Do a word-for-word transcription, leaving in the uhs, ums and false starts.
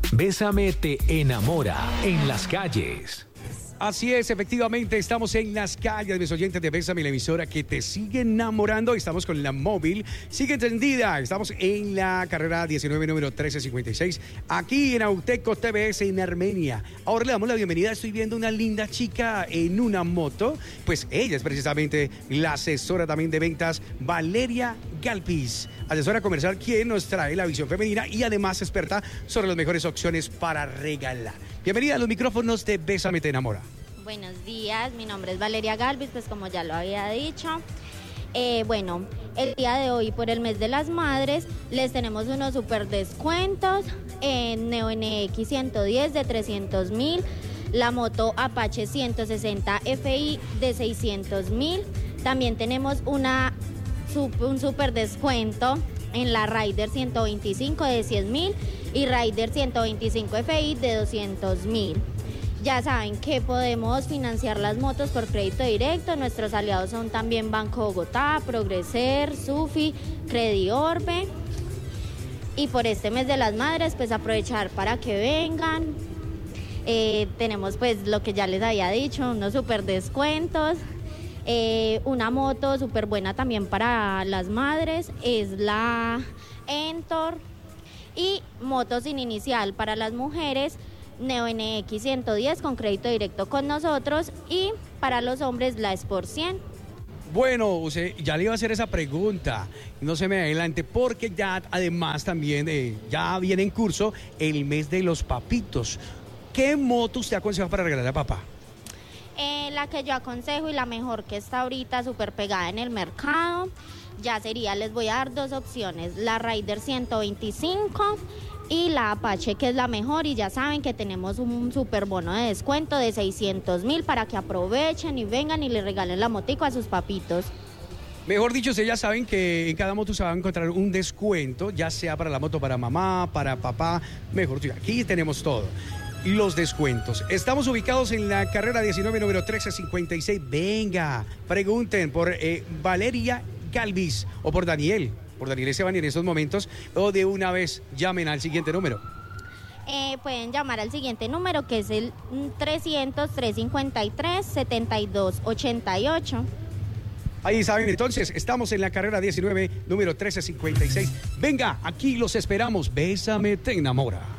Bésame te enamora en las calles. Así es, efectivamente, estamos en las calles, mis oyentes de Bésame, la emisora que te sigue enamorando. Estamos con la móvil, sigue encendida. Estamos en la carrera diecinueve, número trece cincuenta y seis, aquí en Auteco T V S, en Armenia. Ahora le damos la bienvenida. Estoy viendo una linda chica en una moto. Pues ella es precisamente la asesora también de ventas, Valeria Galvis, asesora comercial, quien nos trae la visión femenina y además experta sobre las mejores opciones para regalar. Bienvenida a los micrófonos de Bésame te enamora. Buenos días, mi nombre es Valeria Galvis, pues como ya lo había dicho. Eh, bueno, el día de hoy, por el mes de las madres, les tenemos unos super descuentos en Neo N X ciento diez de trescientos mil, la moto Apache ciento sesenta F I de seiscientos mil. También tenemos una, un super descuento en la Rider ciento veinticinco de cien mil y Rider ciento veinticinco F I de doscientos mil. Ya saben que podemos financiar las motos por crédito directo. Nuestros aliados son también Banco Bogotá, Progreser, Sufi, Crediorbe. Y por este mes de las madres, pues aprovechar para que vengan. Eh, tenemos pues lo que ya les había dicho, unos super descuentos. Eh, una moto súper buena también para las madres es la Entor. Y motos sin inicial para las mujeres, Neo N X ciento diez con crédito directo con nosotros, y para los hombres la Sport cien. Bueno, usted, ya le iba a hacer esa pregunta, no se me adelante, porque ya además también eh, ya viene en curso el mes de los papitos. ¿Qué moto usted aconseja para regalar a papá? Eh, la que yo aconsejo y la mejor que está ahorita súper pegada en el mercado, ya sería, les voy a dar dos opciones, la Rider ciento veinticinco y la Apache, que es la mejor, y ya saben que tenemos un súper bono de descuento de seiscientos mil para que aprovechen y vengan y le regalen la motico a sus papitos. Mejor dicho, ustedes ya saben que en cada moto se va a encontrar un descuento, ya sea para la moto, para mamá, para papá, mejor dicho, aquí tenemos todo. Los descuentos. Estamos ubicados en la carrera diecinueve, número trece cincuenta y seis. Venga, pregunten por eh, Valeria Galvis o por Daniel. Por Daniel Esteban en estos momentos, o de una vez llamen al siguiente número. Eh, pueden llamar al siguiente número, que es el trescientos, trescientos cincuenta y tres, setenta y dos ochenta y ocho. Ahí saben, entonces, estamos en la carrera diecinueve, número trece cincuenta y seis. Venga, aquí los esperamos. Bésame te enamora.